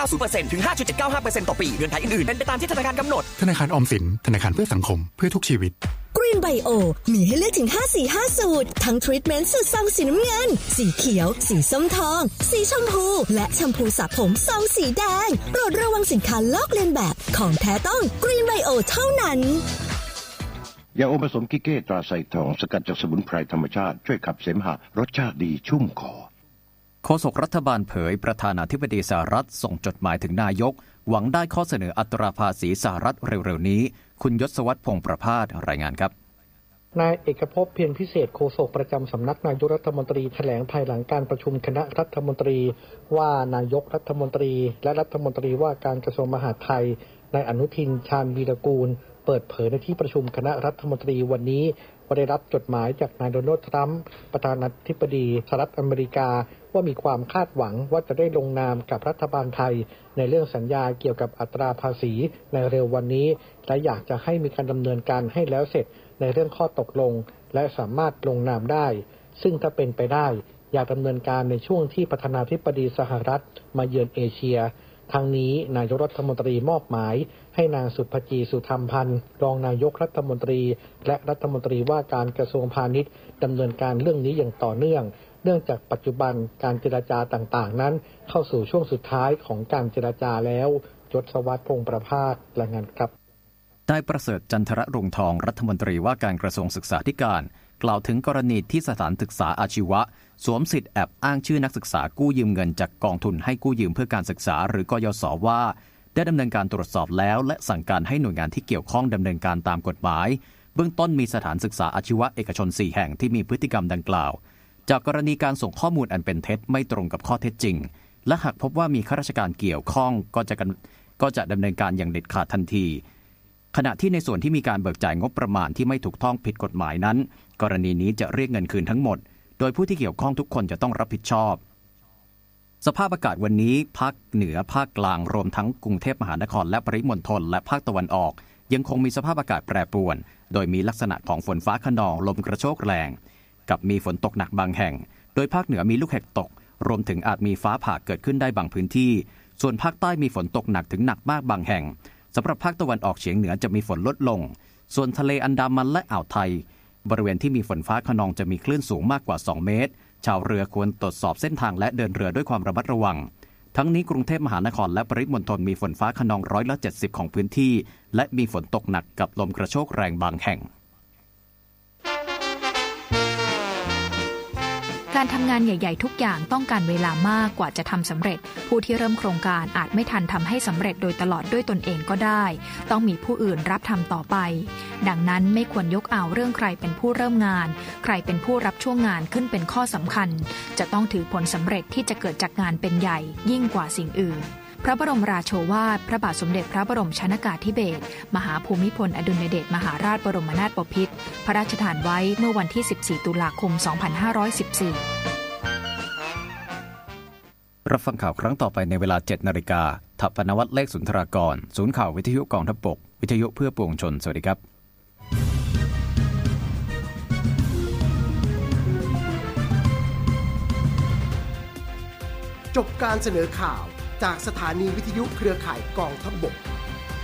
0% ถึง 5.795% ต่อปีเงื่อนไขอื่นๆเป็นไปตามที่ธนาคารกำหนดธนาคารออมสินธนาคารเพื่อสังคมเพื่อทุกชีวิต Green Bio มีให้เลือกถึง5สี5สูตรทั้งทรีทเมนต์สูตรซองสีน้ำเงินสีเขียวสีส้มทองสีชมพูและแชมพูสระผมซองสีแดงโปรดระวังสินค้าลอกเลียนแบบของแท้ต้อง Green Bio เท่านั้นยาอมผสมกิเก้ตราไซทองสกัดจากสมุนไพรธรรมชาติช่วยขับเสมหะรสชาติดีชุ่มคอโฆษกรัฐบาลเผยประธานาธิบดีสหรัฐส่งจดหมายถึงนายกหวังได้ข้อเสนออัตราภาษีสหรัฐเร็วๆนี้คุณยศวัฒน์พงษ์ประภาสรายงานครับนายเอกภพเพียรพิเศษโฆษกประจำสำนักนายกรัฐมนตรีแถลงภายหลังการประชุมคณะรัฐมนตรีว่านายกรัฐมนตรีและรัฐมนตรีว่าการกระทรวงมหาดไทยนายอนุทินชาญวีรกูลเปิดเผยในที่ประชุมคณะรัฐมนตรีวันนี้ว่าได้รับจดหมายจากนายโดนัลด์ทรัมป์ประธานาธิบดีสหรัฐอเมริกาว่ามีความคาดหวังว่าจะได้ลงนามกับรัฐบาลไทยในเรื่องสัญญาเกี่ยวกับอัตราภาษีในเร็ววันนี้และอยากจะให้มีการดำเนินการให้แล้วเสร็จในเรื่องข้อตกลงและสามารถลงนามได้ซึ่งถ้าเป็นไปได้อยากดำเนินการในช่วงที่ประธานาธิบดีสหรัฐมาเยือนเอเชียทั้งนี้นายกรัฐมนตรีมอบหมายให้นางสุภจีสุธรรมพันธ์รองนายกรัฐมนตรีและรัฐมนตรีว่าการกระทรวงพาณิชย์ดำเนินการเรื่องนี้อย่างต่อเนื่องจากปัจจุบันการเจรจาต่างๆนั้นเข้าสู่ช่วงสุดท้ายของการเจรจาแล้วยศวัฒน์พงษ์ประภาสรายงานครับนายประเสริฐจันทรรุ่งทองรัฐมนตรีว่าการกระทรวงศึกษาธิการกล่าวถึงกรณีที่สถานศึกษาอาชีวะสวมสิทธิ์แอบอ้างชื่อนักศึกษากู้ยืมเงินจากกองทุนให้กู้ยืมเพื่อการศึกษาหรือกยศว่าได้ดำเนินการตรวจสอบแล้วและสั่งการให้หน่วยงานที่เกี่ยวข้องดำเนินการตามกฎหมายเบื้องต้นมีสถานศึกษาอาชีวะเอกชน4แห่งที่มีพฤติกรรมดังกล่าวจากกรณีการส่งข้อมูลอันเป็นเท็จไม่ตรงกับข้อเท็จจริงและหากพบว่ามีข้าราชการเกี่ยวข้องก็จะดำเนินการอย่างเด็ดขาดทันทีขณะที่ในส่วนที่มีการเบิกจ่ายงบประมาณที่ไม่ถูกต้องผิดกฎหมายนั้นกรณีนี้จะเรียกเงินคืนทั้งหมดโดยผู้ที่เกี่ยวข้องทุกคนจะต้องรับผิดชอบสภาพอากาศวันนี้ภาคเหนือภาคกลางรวมทั้งกรุงเทพมหานครและปริมณฑลและภาคตะวันออกยังคงมีสภาพอากาศแปรปรวนโดยมีลักษณะของฝนฟ้าคะนองลมกระโชกแรงกับมีฝนตกหนักบางแห่งโดยภาคเหนือมีลูกเห็บตกรวมถึงอาจมีฟ้าผ่าเกิดขึ้นได้บางพื้นที่ส่วนภาคใต้มีฝนตกหนักถึงหนักมากบางแห่งสำหรับภาคตะวันออกเฉียงเหนือจะมีฝนลดลงส่วนทะเลอันดามันและอ่าวไทยบริเวณที่มีฝนฟ้าคะนองจะมีคลื่นสูงมากกว่า2เมตรชาวเรือควรตรวจสอบเส้นทางและเดินเรือด้วยความระมัดระวังทั้งนี้กรุงเทพมหานครและปริมณฑลมีฝนฟ้าคะนอง170%ของพื้นที่และมีฝนตกหนักกับลมกระโชกแรงบางแห่งการทำงานใหญ่ๆทุกอย่างต้องการเวลามากกว่าจะทำสำเร็จผู้ที่เริ่มโครงการอาจไม่ทันทำให้สำเร็จโดยตลอดด้วยตนเองก็ได้ต้องมีผู้อื่นรับทำต่อไปดังนั้นไม่ควรยกเอาเรื่องใครเป็นผู้เริ่มงานใครเป็นผู้รับช่วงงานขึ้นเป็นข้อสำคัญจะต้องถือผลสำเร็จที่จะเกิดจากงานเป็นใหญ่ยิ่งกว่าสิ่งอื่นพระบรมราโชวาทพระบาทสมเด็จพระบรมชนกาธิเบศรมหาภูมิพลอดุลยเดชมหาราชบรมนาถบพิตรพระราชทานไว้เมื่อวันที่14ตุลาคม2514 รับฟังข่าวครั้งต่อไปในเวลา 7 นาฬิกาถัปปนวัฒน์เลขสุนทรากรศูนย์ข่าววิทยุกองทัพบกวิทยุเพื่อปวงชนสวัสดีครับจบการเสนอข่าวจากสถานีวิทยุเครือข่ายกองทัพบก